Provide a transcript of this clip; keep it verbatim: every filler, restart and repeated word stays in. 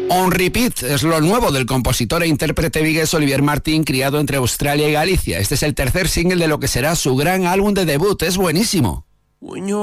On Repeat es lo nuevo del compositor e intérprete vigués Olivier Martín, criado entre Australia y Galicia. Este es el tercer single de lo que será su gran álbum de debut. Es buenísimo.